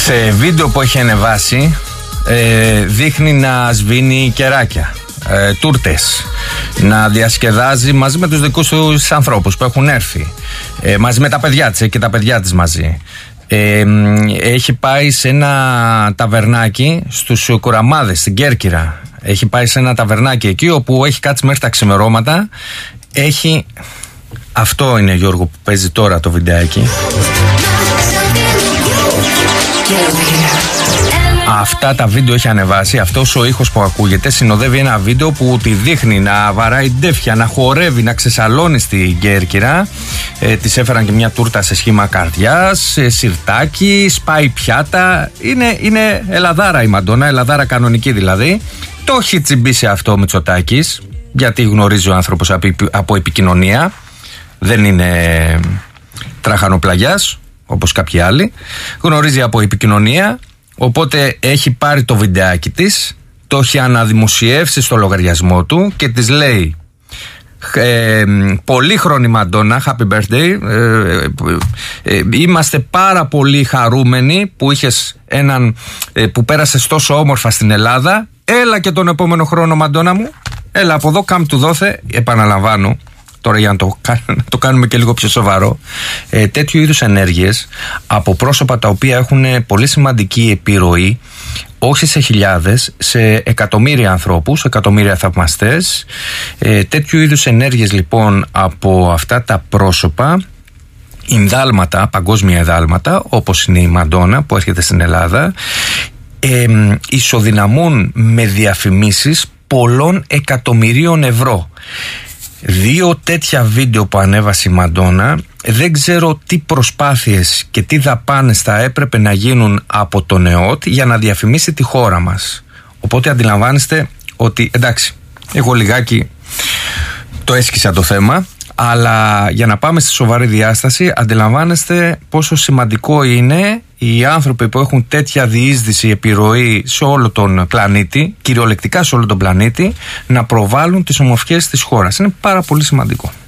Σε βίντεο που έχει ανεβάσει δείχνει να σβήνει κεράκια, τούρτες, να διασκεδάζει μαζί με τους δικούς του ανθρώπους που έχουν έρθει, μαζί με τα παιδιά της και τα παιδιά της μαζί. Έχει πάει σε ένα ταβερνάκι στους Κουραμάδες στην Κέρκυρα. Έχει πάει σε ένα ταβερνάκι εκεί όπου έχει κάτσει μέχρι τα ξημερώματα. Αυτό είναι, Γιώργο, που παίζει τώρα το βιντεάκι. Αυτά τα βίντεο έχει ανεβάσει. Αυτός ο ήχος που ακούγεται συνοδεύει ένα βίντεο που τη δείχνει να βαράει ντέφια, να χορεύει, να ξεσαλώνει στην Κέρκυρα. Της έφεραν και μια τούρτα σε σχήμα καρδιάς, σιρτάκι, σπάει πιάτα. Είναι ελαδάρα η Μαντόνα, ελαδάρα κανονική δηλαδή. Το έχει τσιμπήσει αυτό ο Μητσοτάκης, γιατί γνωρίζει ο άνθρωπος από επικοινωνία. Δεν είναι τραχανοπλαγιάς όπως κάποιοι άλλοι. Γνωρίζει από επικοινωνία. Οπότε έχει πάρει το βιντεάκι της, το έχει αναδημοσιεύσει στο λογαριασμό του και της λέει πολύχρονη Μαντόνα, happy birthday, είμαστε πάρα πολύ χαρούμενοι που είχες που πέρασες τόσο όμορφα στην Ελλάδα. Έλα και τον επόμενο χρόνο, Μαντόνα μου, έλα από εδώ, κάμ του δόθε. Επαναλαμβάνω τώρα για να το κάνουμε και λίγο πιο σοβαρό, τέτοιου είδους ενέργειες από πρόσωπα τα οποία έχουν πολύ σημαντική επιρροή, όχι σε χιλιάδες, σε εκατομμύρια ανθρώπους, εκατομμύρια θαυμαστές. Τέτοιου είδους ενέργειες λοιπόν από αυτά τα πρόσωπα, ινδάλματα, παγκόσμια ινδάλματα, όπως είναι η Μαντόνα που έρχεται στην Ελλάδα, ισοδυναμούν με διαφημίσεις πολλών εκατομμυρίων ευρώ. 2 τέτοια βίντεο που ανέβασε η Μαντόνα, δεν ξέρω τι προσπάθειες και τι δαπάνες θα έπρεπε να γίνουν από τον ΕΟΤ για να διαφημίσει τη χώρα μας. Οπότε αντιλαμβάνεστε ότι εντάξει, εγώ λιγάκι το έσκυσα το θέμα, αλλά για να πάμε στη σοβαρή διάσταση, αντιλαμβάνεστε πόσο σημαντικό είναι οι άνθρωποι που έχουν τέτοια διείσδυση, επιρροή σε όλο τον πλανήτη, κυριολεκτικά σε όλο τον πλανήτη, να προβάλλουν τις ομορφιές της χώρας. Είναι πάρα πολύ σημαντικό.